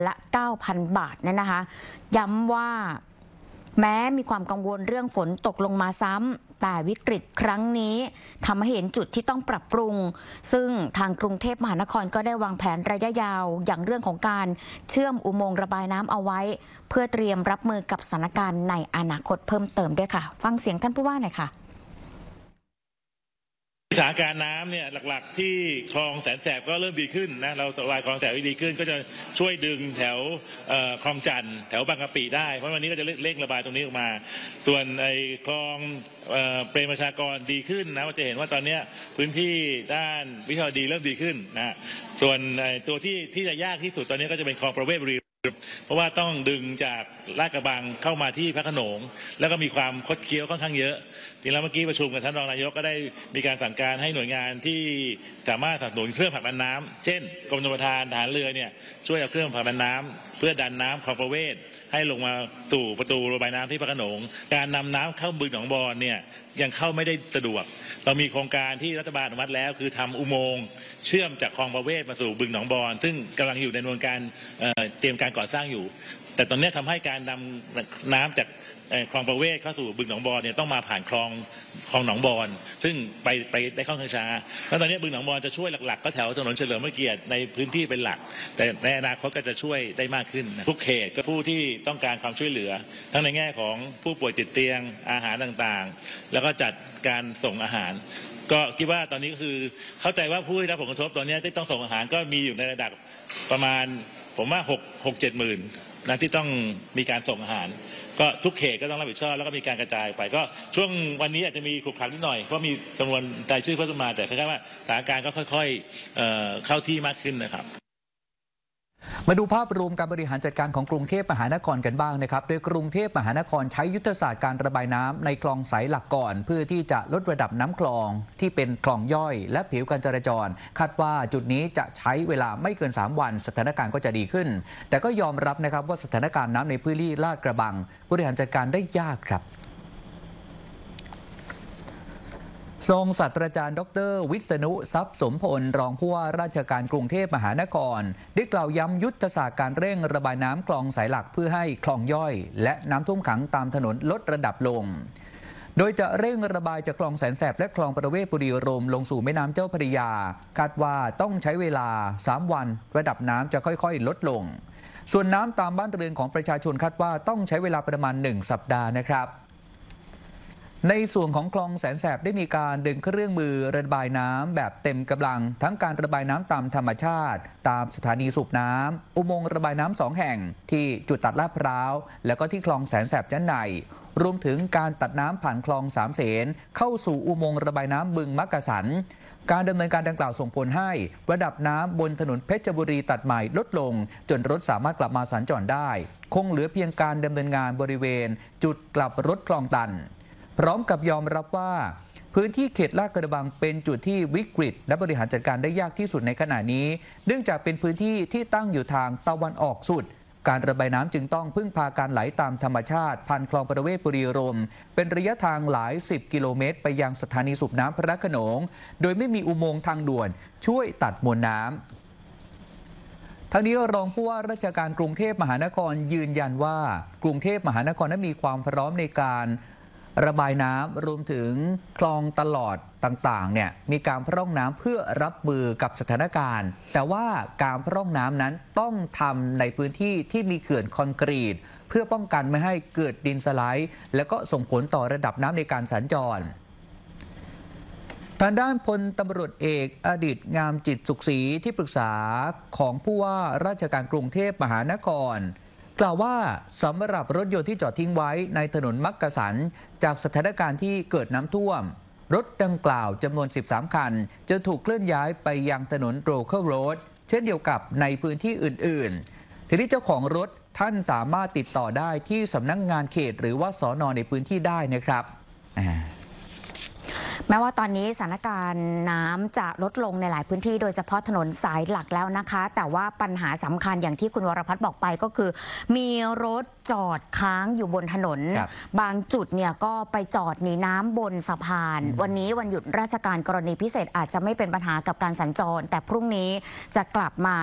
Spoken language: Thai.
ละ 9,000 บาทเนี่ยนะคะย้ำว่าแม้มีความกังวลเรื่องฝนตกลงมาซ้ำแต่วิกฤตครั้งนี้ทำให้เห็นจุดที่ต้องปรับปรุงซึ่งทางกรุงเทพมหานครก็ได้วางแผนระยะยาวอย่างเรื่องของการเชื่อมอุโมงค์ระบายน้ำเอาไว้เพื่อเตรียมรับมือกับสถานการณ์ในอนาคตเพิ่มเติมด้วยค่ะฟังเสียงท่านผู้ว่าหน่อยค่ะสถานการณ์น้ำเนี่ยหลักๆที่คลองแสนแสบก็เริ่มดีขึ้นนะเราระบายคลองแสนดีขึ้นก็จะช่วยดึงแถวคลองจันทร์แถวบางกะปิได้เพราะวันนี้ก็จะเร่งระบายตรงนี้ออกมาส่วนไอ้คลองเปรมประชากรดีขึ้นนะเราจะเห็นว่าตอนนี้พื้นที่ด้านวิชาดีเริ่มดีขึ้นนะส่วนตัวที่จะยากที่สุดตอนนี้ก็จะเป็นคลองประเวศบุรีเพราะว่าต้องดึงจากลาดกระบังเข้ามาที่พระโขนงแล้วก็มีความคดเคี้ยวค่อนข้างเยอะทีนี้เมื่อกี้ประชุมกับท่านรองนายกก็ได้มีการสั่งการให้หน่วยงานที่สามารถสนับสนุนเครื่องผลักดันน้ำเช่นกรมชลประทานทหารเรือเนี่ยช่วยเอาเครื่องผลักดันน้ำเพื่อดันน้ำคลองประเวศให้ลงมาสู่ประตูระบายน้ำที่พระโขนงการนำน้ำเข้าบึงหนองบอนเนี่ยยังเข้าไม่ได้สะดวกเรามีโครงการที่รัฐบาลอนุมัติแล้วคือทำอุโมงค์เชื่อมจากคลองประเวศมาสู่บึงหนองบอนซึ่งกำลังอยู่ในกระบวนการเตรียมการก่อสร้างอยู่แต่ตอนนี้ทำให้การนำน้ำจากคลองประเวศเข้าสู่บึงหนองบอนเนี่ยต้องมาผ่านคลองหนองบอนซึ่งไปได้ค่อนข้างช้าแล้วตอนนี้บึงหนองบอนจะช่วยหลักๆก็แถวถนนเฉลิมพระเกียรติในพื้นที่เป็นหลักแต่ในอนาคตก็จะช่วยได้มากขึ้นทุกเขตก็ผู้ที่ต้องการความช่วยเหลือทั้งในแง่ของผู้ป่วยติดเตียงอาหารต่างๆแล้วก็จัดการส่งอาหารก็คิดว่าตอนนี้ก็คือเข้าใจว่าผู้ที่รับผลกระทบตอนนี้ที่ต้องส่งอาหารก็มีอยู่ในระดับประมาณผมว่า6-7 หมื่นนะที่ต้องมีการส่งอาหารก็ทุกเขตก็ต้องรับผิดชอบแล้วก็มีการกระจายไปก็ช่วงวันนี้อาจจะมีขลุกขลักนิดหน่อยเพราะมีจำนวนรายชื่อเพิ่มมาแต่คล้ายๆว่าสถานการณ์ก็ค่อยๆเข้าที่มากขึ้นนะครับมาดูภาพรวมการบริหารจัดการของกรุงเทพมหานครกันบ้างนะครับโดยกรุงเทพมหานครใช้ยุทธศาสตร์การระบายน้ำในคลองสายหลักก่อนเพื่อที่จะลดระดับน้ำคลองที่เป็นคลองย่อยและผิวการจราจรคาดว่าจุดนี้จะใช้เวลาไม่เกิน3วันสถานการณ์ก็จะดีขึ้นแต่ก็ยอมรับนะครับว่าสถานการณ์น้ำในพื้นที่ลาดกระบังบริหารจัดการได้ยากครับทรงศาสตราจารย์ดร.วิษณุทรัพย์สมพลรองผู้ว่าราชการกรุงเทพมหานครได้กล่าวย้ำยุทธศาสตร์การเร่งระบายน้ำคลองสายหลักเพื่อให้คลองย่อยและน้ำท่วมขังตามถนนลดระดับลงโดยจะเร่งระบายจากคลองแสนแสบและคลองประเวศบุรีรัมย์ลงสู่แม่น้ำเจ้าพระยาคาดว่าต้องใช้เวลา3วันระดับน้ำจะค่อยๆลดลงส่วนน้ำตามบ้านเรือนของประชาชนคาดว่าต้องใช้เวลาประมาณ1สัปดาห์นะครับในส่วนของคลองแสนแสบได้มีการดึงเครื่องมือระบายน้ำแบบเต็มกำลังทั้งการระบายน้ำตามธรรมชาติตามสถานีสูบน้ำอุโมงค์ระบายน้ำ2แห่งที่จุดตัดลาดพร้าวแล้วก็ที่คลองแสนแสบจันไนรวมถึงการตัดน้ำผ่านคลองสามเสนเข้าสู่อุโมงค์ระบายน้ำบึงมักกะสันการดำเนินการดังกล่าวส่งผลให้ระดับน้ำบนถนนเพชรบุรีตัดใหม่ลดลงจนรถสามารถกลับมาสัญจรได้คงเหลือเพียงการดำเนินงานบริเวณจุดกลับรถคลองตันพร้อมกับยอมรับว่าพื้นที่เขตลาดกระบังเป็นจุดที่วิกฤตและบริหารจัดการได้ยากที่สุดในขณะนี้เนื่องจากเป็นพื้นที่ที่ตั้งอยู่ทางตะวันออกสุดการระบายน้ำจึงต้องพึ่งพาการไหลตามธรรมชาติผ่านคลองประเวศบุรีรัมย์เป็นระยะทางหลาย10 กิโลเมตรไปยังสถานีสูบน้ำพระโขนงโดยไม่มีอุโมงค์ทางด่วนช่วยตัดมวลน้ำทั้งนี้รองผู้ว่าราชการกรุงเทพมหานครยืนยันว่ากรุงเทพมหานครนั้นมีความพร้อมในการระบายน้ำรวมถึงคลองตลอดต่างๆเนี่ยมีการพร่องน้ำเพื่อรับมือกับสถานการณ์แต่ว่าการพร่องน้ำนั้นต้องทำในพื้นที่ที่มีเขื่อนคอนกรีตเพื่อป้องกันไม่ให้เกิดดินสไลด์และก็ส่งผลต่อระดับน้ำในการสัญจรทางด้านพลตำรวจเอกอดิษฐ์งามจิตสุขศรีที่ปรึกษาของผู้ว่าราชการกรุงเทพมหานครกล่าวว่าสำหรับรถยนต์ที่จอดทิ้งไว้ในถนนมักกะสันจากสถานการณ์ที่เกิดน้ำท่วมรถดังกล่าวจำนวน13 คันจะถูกเคลื่อนย้ายไปยังถนนโรเคิลโรดเช่นเดียวกับในพื้นที่อื่นๆทีนี้เจ้าของรถท่านสามารถติดต่อได้ที่สำนักงานเขตหรือว่าสน.ในพื้นที่ได้นะครับแม้ว่าตอนนี้สถานการณ์น้ำจะลดลงในหลายพื้นที่โดยเฉพาะถนนสายหลักแล้วนะคะแต่ว่าปัญหาสำคัญอย่างที่คุณวรพัฒน์บอกไปก็คือมีรถจอดค้างอยู่บนถนนบางจุดเนี่ยก็ไปจอดหนีน้ำบนสะพานวันนี้วันหยุดราชการกรณีพิเศษอาจจะไม่เป็นปัญหากับการสัญจรแต่พรุ่งนี้จะกลับมา